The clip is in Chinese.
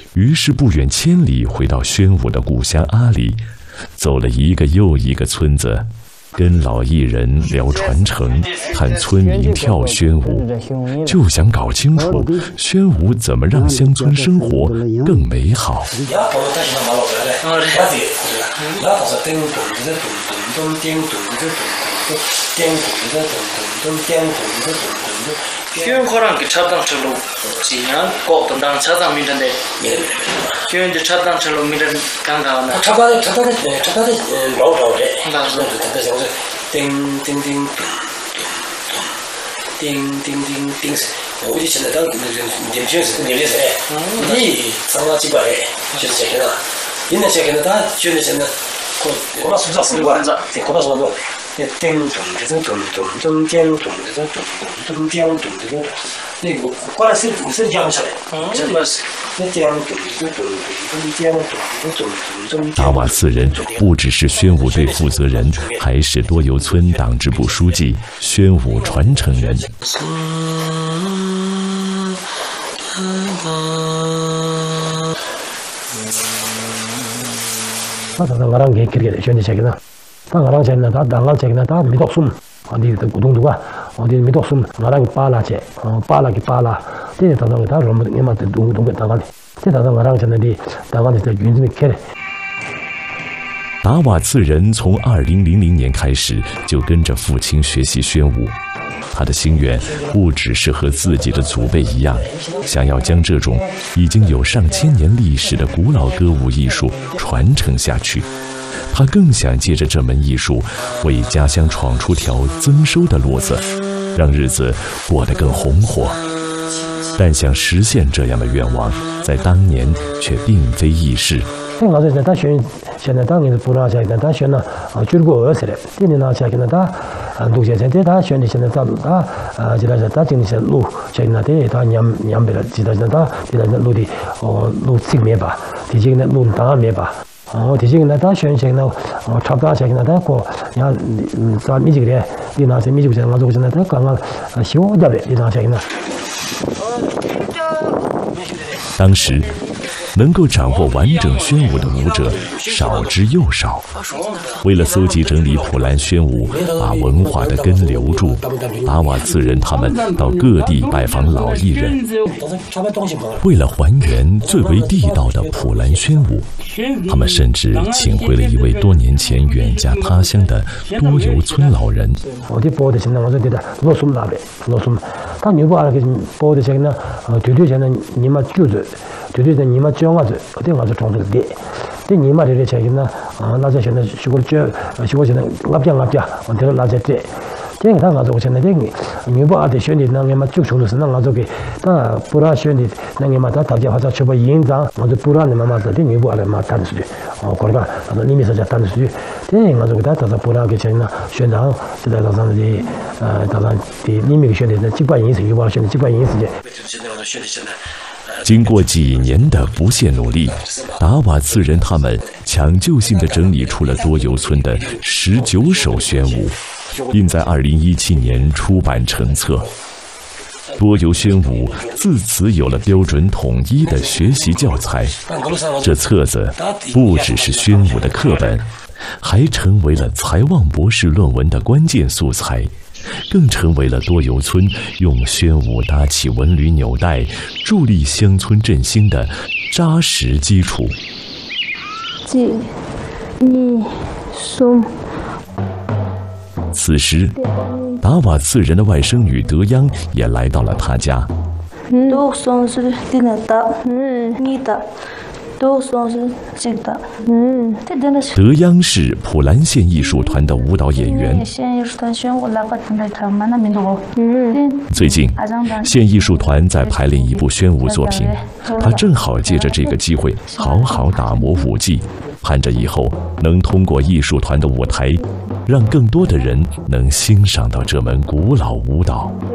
于是不远千里回到宣武的故乡阿里，走了一个又一个村子，跟老艺人聊传承，看村民跳宣武，就想搞清楚宣武怎么让乡村生活更美好。 宣코랑 차당 철로 지난 꼭 담당 차당 민던데宣저 차당 철로 민던 강가나 차바데 로로데 띵띵띵 띵띵띵띵 우리 전에 당 점심에서 내려서 이 상가집에 저기나 있는 저기나 다 주는 저는 고마 수사 쓰는 거 앉아 고마 수사 达瓦次人不只是宣武队负责人，还是多油村党支部书记、宣武传承人。 당가랑 전에 다 당갈 전에 다 미독숨 어디 고동도가 어디 미독숨 나랑 빠라제 빠라기 빠라 되게 당당 다 로무 내마데 동동 당갈这당당 나랑 전에 당갈에的云子开。 达瓦次人从2000年开始就跟着父亲学习宣武，他的心愿不只是和自己的祖辈一样，想要将这种已经有上千年历史的古老歌舞艺术传承下去。他更想借着这门艺术，为家乡闯出条增收的路子，让日子过得更红火。但想实现这样的愿望，在当年却并非易事。 我在大学现在当年是不拿下的，大学呢就过二十了，今年拿下的他读现在大学的现在他就来他今年路现在的他两百了，记得他记得路的路正面吧，提前的路当面吧。提前呢，他选择呢，差不多选择他过，然后咱米几个人，你那些米几个人，我做现在他刚刚小点的，你那些呢？ 当时，能够掌握完整宣武的舞者少之又少。为了搜集整理普兰宣武，把文化的根留住，达瓦次人他们到各地拜访老艺人。为了还原最为地道的普兰宣武，他们甚至请回了一位多年前远嫁他乡的多油村老人。 我的包的现在我说的罗松那边，罗松，他牛包那个包的现在对现在你们就是。对你们讲话是，我是从这个的，对你们这个钱呢，那在现在学过这，学过现在我这个那在这，这个他我现在这个，你不阿的选的那个嘛就从头是那我这个，他不然选的那个嘛他大家好像全部印章，我就不然的嘛这的你不阿的嘛单子去，过来吧，里面是叫单子去，这我这个他不然给钱呢，选上就在早上的早上的里面选的几块银子，你不选的几块银子的。 经过几年的不懈努力，达瓦次人他们抢救性地整理出了多油村的19首宣武，并在2017年出版成册。多油宣武自此有了标准统一的学习教材。这册子不只是宣武的课本，还成为了财旺博士论文的关键素材。更成为了多油村用宣武搭起文旅纽带、助力乡村振兴的扎实基础。此时，达瓦次人的外甥女德央也来到了他家。德央是普兰县艺术团的舞蹈演员。最近，县艺术团在排练一部宣武作品，他正好借着这个机会好好打磨舞技，盼着以后能通过艺术团的舞台，让更多的人能欣赏到这门古老舞蹈。